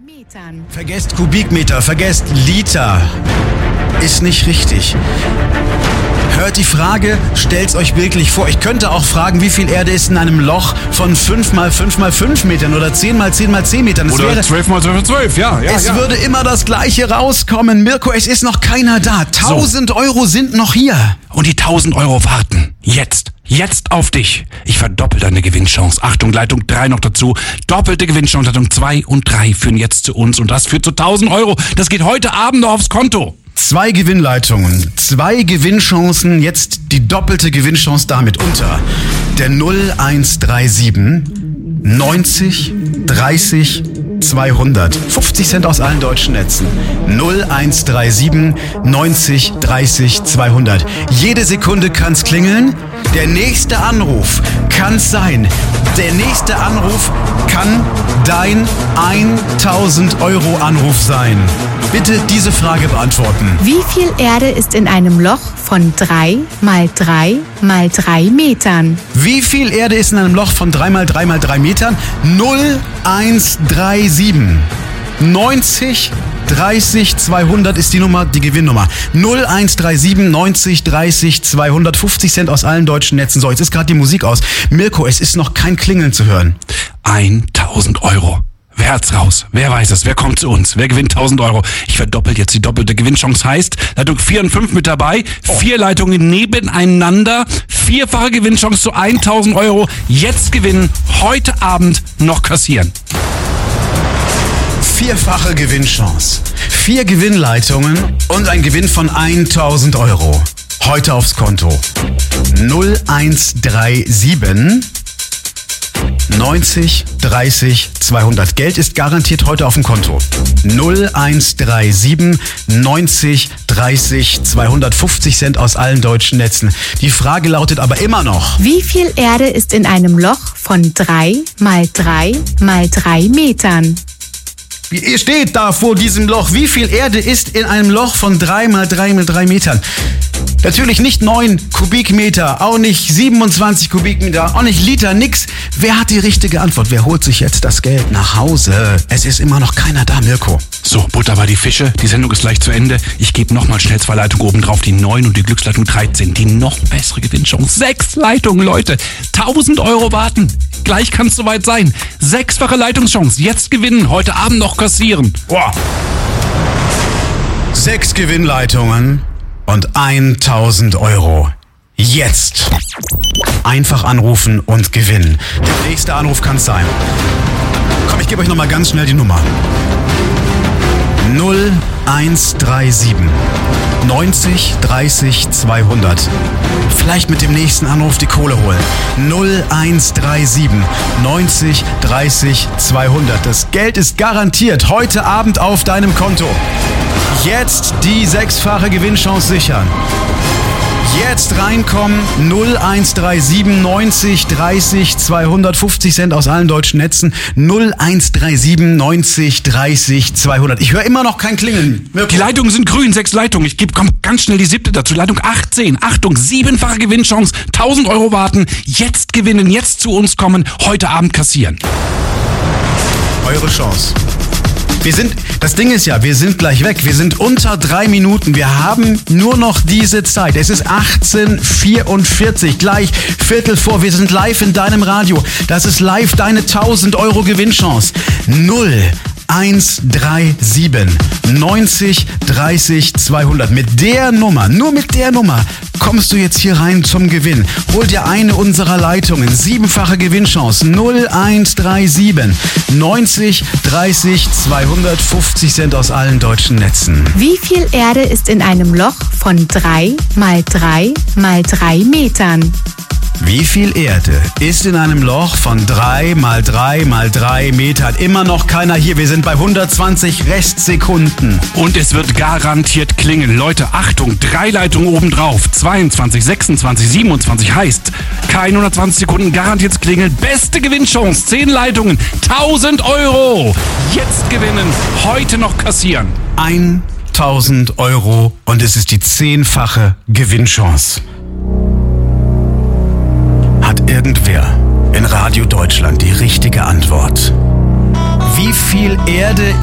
Metern. Vergesst Kubikmeter, vergesst Liter. Ist nicht richtig. Hört die Frage, stellt's euch bildlich vor. Ich könnte auch fragen, wie viel Erde ist in einem Loch von 5 mal 5 mal 5 Metern oder 10 mal 10 mal 10 Metern. Oder 12 mal 12 mal 12, ja. Es würde immer das Gleiche rauskommen. Mirko, es ist noch keiner da. 1000 Euro sind noch hier. Und die 1000 Euro warten. Jetzt auf dich. Ich verdoppel deine Gewinnchance. Achtung, Leitung 3 noch dazu. Doppelte Gewinnchance. Leitung 2 und 3 führen jetzt zu uns. Und das führt zu 1000 Euro. Das geht heute Abend noch aufs Konto. 2 Gewinnleitungen, 2 Gewinnchancen, jetzt die doppelte Gewinnchance damit unter der 0137 90 30 200. 50 Cent aus allen deutschen Netzen. 0137 90 30 200. Jede Sekunde kann's klingeln. Der nächste Anruf kann's sein. Der nächste Anruf kann dein 1000 Euro Anruf sein. Bitte diese Frage beantworten. Wie viel Erde ist in einem Loch von 3 mal 3 mal 3 Metern? Wie viel Erde ist in einem Loch von 3 mal 3 mal 3 Metern? 0137 90 30 200 ist die Nummer, die Gewinnnummer. 0137 90 30 200. 50 Cent aus allen deutschen Netzen. So, jetzt ist gerade die Musik aus. Mirko, es ist noch kein Klingeln zu hören. 1000 Euro. Wer hat's raus? Wer weiß es? Wer kommt zu uns? Wer gewinnt 1000 Euro? Ich verdoppel jetzt die doppelte Gewinnchance. Heißt, Leitung 4 und 5 mit dabei. 4 Leitungen nebeneinander. 4-fache Gewinnchance zu 1000 Euro. Jetzt gewinnen, heute Abend noch kassieren. 4-fache Gewinnchance. 4 Gewinnleitungen und ein Gewinn von 1000 Euro. Heute aufs Konto. 0137 90 30 200. Geld ist garantiert heute auf dem Konto. 0137 90 30 250 Cent aus allen deutschen Netzen. Die Frage lautet aber immer noch: Wie viel Erde ist in einem Loch von 3 mal 3 mal 3 Metern? Ihr steht da vor diesem Loch. Wie viel Erde ist in einem Loch von 3 mal 3 mal 3 Metern? Natürlich nicht 9 Kubikmeter, auch nicht 27 Kubikmeter, auch nicht Liter, nix. Wer hat die richtige Antwort? Wer holt sich jetzt das Geld nach Hause? Es ist immer noch keiner da, Mirko. So, Butter bei die Fische. Die Sendung ist gleich zu Ende. Ich gebe nochmal schnell 2 Leitungen oben drauf. Die 9 und die Glücksleitung 13. Die noch bessere Gewinnchance. 6 Leitungen, Leute. 1000 Euro warten. Gleich kann es soweit sein. 6-fache Leitungschance. Jetzt gewinnen. Heute Abend noch kassieren. Boah. 6 Gewinnleitungen und 1000 Euro. Jetzt. Einfach anrufen und gewinnen. Der nächste Anruf kann es sein. Komm, ich gebe euch nochmal ganz schnell die Nummer. 0137 90 30 200. Vielleicht mit dem nächsten Anruf die Kohle holen. 0137 90 30 200. Das Geld ist garantiert heute Abend auf deinem Konto. Jetzt die 6-fache Gewinnchance sichern. Jetzt reinkommen, 0137 90 30 250 Cent aus allen deutschen Netzen, 0137 90 30 200. Ich höre immer noch kein Klingeln. Die Leitungen sind grün, 6 Leitungen. Ich gebe ganz schnell die 7. dazu. Leitung 18. Achtung, 7-fache Gewinnchance, 1000 Euro warten. Jetzt gewinnen, jetzt zu uns kommen, heute Abend kassieren. Eure Chance. Das Ding ist ja, wir sind gleich weg. Wir sind unter 3 Minuten. Wir haben nur noch diese Zeit. Es ist 18:44, gleich Viertel vor. Wir sind live in deinem Radio. Das ist live deine 1000 Euro Gewinnchance. 0137 90 30 200. Mit der Nummer, nur mit der Nummer, kommst du jetzt hier rein zum Gewinn. Hol dir eine unserer Leitungen. 7-fache Gewinnchance. 0137 90 30 250 Cent aus allen deutschen Netzen. Wie viel Erde ist in einem Loch von 3 mal 3 mal 3 Metern? Wie viel Erde ist in einem Loch von 3 mal 3 mal 3 Metern? Immer noch keiner hier. Wir sind bei 120 Restsekunden. Und es wird garantiert klingeln. Leute, Achtung, 3 Leitungen oben drauf. 22, 26, 27 heißt, keine 120 Sekunden garantiert klingeln. Beste Gewinnchance, 10 Leitungen, 1000 Euro. Jetzt gewinnen, heute noch kassieren. 1000 Euro und es ist die 10-fache Gewinnchance. Hat irgendwer in Radio Deutschland die richtige Antwort? Wie viel Erde